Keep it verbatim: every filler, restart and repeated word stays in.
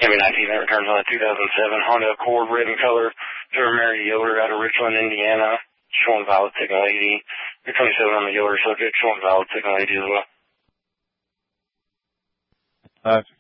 Chevy nineteen that returns on a two thousand seven Honda Accord, red in color, driver Mary Yoder out of Richland, Indiana, showing valid signal eighty. You're twenty-seven on the Yoder subject, showing valid signal eighty as well. Uh,